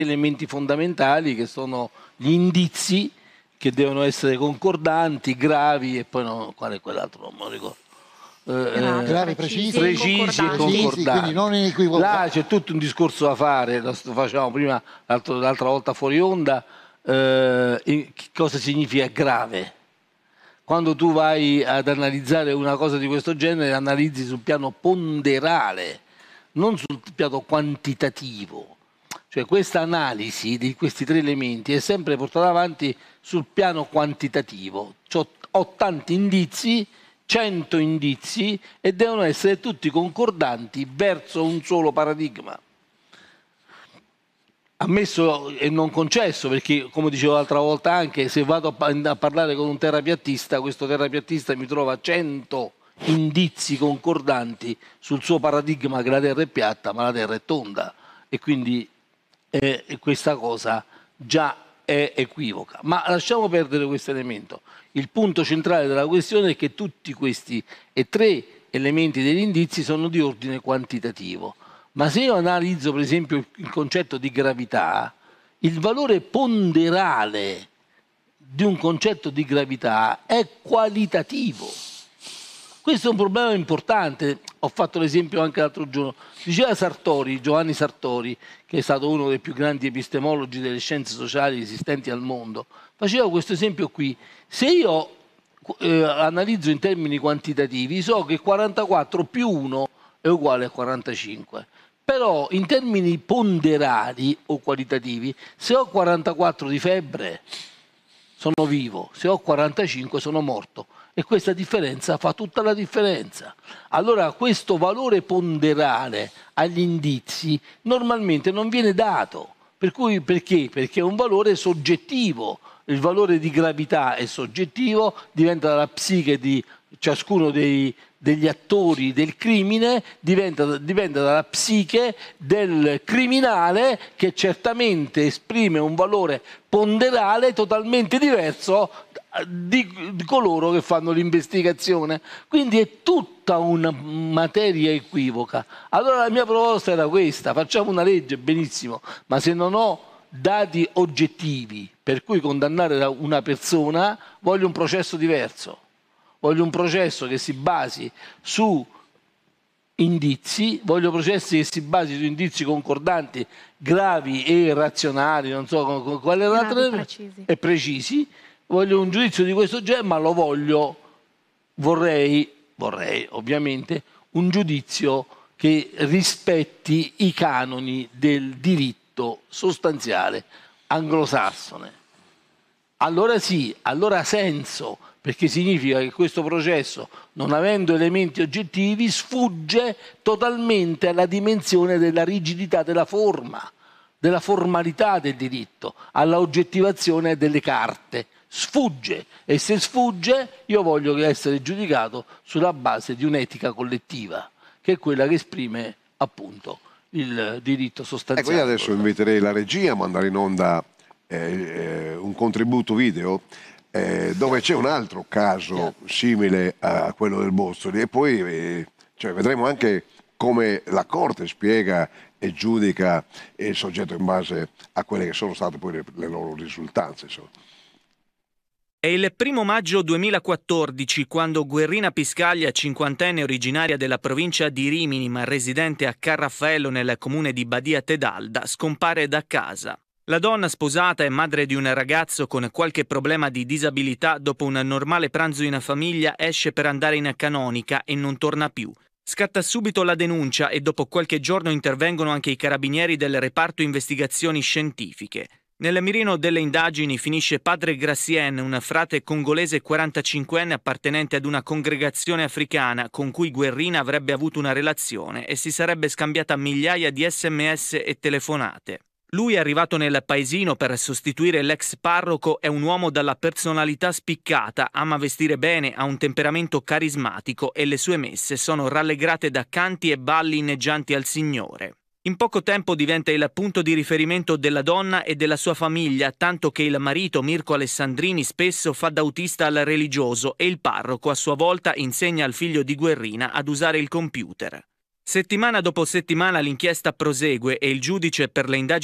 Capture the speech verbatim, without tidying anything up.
elementi fondamentali che sono gli indizi che devono essere concordanti, gravi e poi no, qual è quell'altro, non me lo ricordo. Eh, gravi, precisi, precisi e concordanti. Quindi non inequivocabili. Là c'è tutto un discorso da fare, lo facevamo prima l'altra volta fuori onda, eh, che cosa significa grave. Quando tu vai ad analizzare una cosa di questo genere, analizzi sul piano ponderale, non sul piano quantitativo. Cioè questa analisi di questi tre elementi è sempre portata avanti sul piano quantitativo. Cioè, ho tanti indizi, cento indizi, e devono essere tutti concordanti verso un solo paradigma. Ammesso e non concesso, perché come dicevo l'altra volta anche, se vado a parlare con un terapiattista, questo terapiattista mi trova cento indizi concordanti sul suo paradigma che la Terra è piatta, ma la Terra è tonda, e quindi eh, questa cosa già è equivoca. Ma lasciamo perdere questo elemento. Il punto centrale della questione è che tutti questi e tre elementi degli indizi sono di ordine quantitativo. Ma se io analizzo per esempio il concetto di gravità, il valore ponderale di un concetto di gravità è qualitativo. Questo è un problema importante. Ho fatto l'esempio anche l'altro giorno. Diceva Sartori, Giovanni Sartori, che è stato uno dei più grandi epistemologi delle scienze sociali esistenti al mondo, faceva questo esempio qui. Se io eh, analizzo in termini quantitativi, so che quarantaquattro più uno è uguale a quarantacinque. Però in termini ponderali o qualitativi, se ho quarantaquattro di febbre sono vivo, se ho quarantacinque sono morto, e questa differenza fa tutta la differenza. Allora questo valore ponderale agli indizi normalmente non viene dato. Per cui, perché? Perché è un valore soggettivo. Il valore di gravità è soggettivo, diventa dalla psiche di ciascuno dei, degli attori del crimine, diventa, dipende dalla psiche del criminale, che certamente esprime un valore ponderale totalmente diverso di, di coloro che fanno l'investigazione. Quindi è tutta una materia equivoca. Allora la mia proposta era questa: facciamo una legge, benissimo, ma se non ho dati oggettivi per cui condannare una persona, voglio un processo diverso. Voglio un processo che si basi su indizi, voglio processi che si basi su indizi concordanti, gravi e razionali, non so quale l'altra, precisi. e precisi. Voglio un giudizio di questo genere, ma lo voglio, vorrei, vorrei ovviamente, un giudizio che rispetti i canoni del diritto sostanziale anglosassone. Allora sì, allora ha senso, perché significa che questo processo, non avendo elementi oggettivi, sfugge totalmente alla dimensione della rigidità della forma, della formalità del diritto, alla oggettivazione delle carte. Sfugge, e se sfugge io voglio essere giudicato sulla base di un'etica collettiva, che è quella che esprime appunto il diritto sostanziale. Ecco, io adesso inviterei la regia a mandare in onda eh, eh, un contributo video Eh, dove c'è un altro caso simile a quello del Bozzoli, e poi eh, cioè, vedremo anche come la Corte spiega e giudica il soggetto in base a quelle che sono state poi le, le loro risultanze. Insomma. È il primo maggio duemilaquattordici quando Guerrina Piscaglia, cinquantenne originaria della provincia di Rimini ma residente a Carraffaello nel comune di Badia Tedalda, scompare da casa. La donna sposata e madre di un ragazzo con qualche problema di disabilità, dopo un normale pranzo in famiglia esce per andare in canonica e non torna più. Scatta subito la denuncia e dopo qualche giorno intervengono anche i carabinieri del reparto investigazioni scientifiche. Nel mirino delle indagini finisce padre Grassien, un frate congolese quarantacinquenne appartenente ad una congregazione africana con cui Guerrina avrebbe avuto una relazione e si sarebbe scambiata migliaia di sms e telefonate. Lui, arrivato nel paesino per sostituire l'ex parroco, è un uomo dalla personalità spiccata, ama vestire bene, ha un temperamento carismatico e le sue messe sono rallegrate da canti e balli inneggianti al Signore. In poco tempo diventa il punto di riferimento della donna e della sua famiglia, tanto che il marito Mirko Alessandrini spesso fa da autista al religioso e il parroco a sua volta insegna al figlio di Guerrina ad usare il computer. Settimana dopo settimana l'inchiesta prosegue e il giudice per le indagini